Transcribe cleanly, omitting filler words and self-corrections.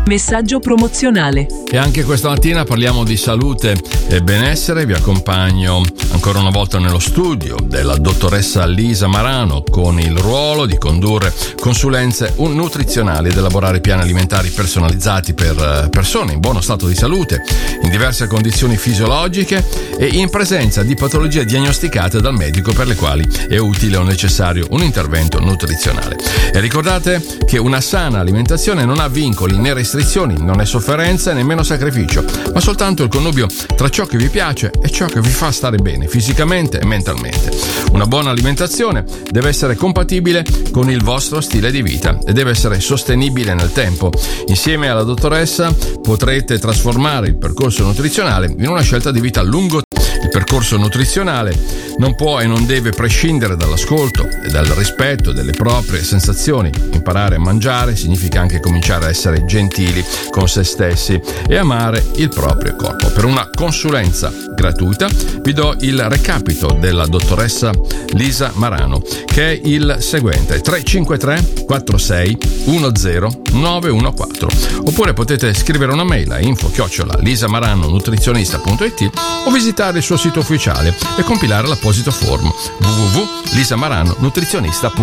Messaggio promozionale. E anche questa mattina parliamo di salute e benessere. Vi accompagno ancora una volta nello studio della dottoressa Lisa Marano con il ruolo di condurre consulenze nutrizionali ed elaborare piani alimentari personalizzati per persone in buono stato di salute, in diverse condizioni fisiologiche e in presenza di patologie diagnosticate dal medico per le quali è utile o necessario un intervento nutrizionale. E ricordate che una sana alimentazione non ha vincoli né restrizioni, non è sofferenza e nemmeno sacrificio, ma soltanto il connubio tra ciò che vi piace e ciò che vi fa stare bene fisicamente e mentalmente. Una buona alimentazione deve essere compatibile con il vostro stile di vita e deve essere sostenibile nel tempo. Insieme alla dottoressa potrete trasformare il percorso nutrizionale in una scelta di vita a lungo. Il percorso nutrizionale non può e non deve prescindere dall'ascolto e dal rispetto delle proprie sensazioni. Imparare a mangiare significa anche cominciare a essere gentili con se stessi e amare il proprio corpo. Per una consulenza gratuita vi do il recapito della dottoressa Lisa Marano, che è il seguente: 353 46 10 914, oppure potete scrivere una mail a info@lisamaranonutrizionista.it o visitare il suo sito ufficiale e compilare l'apposito form www.lisamaranonutrizionista.it.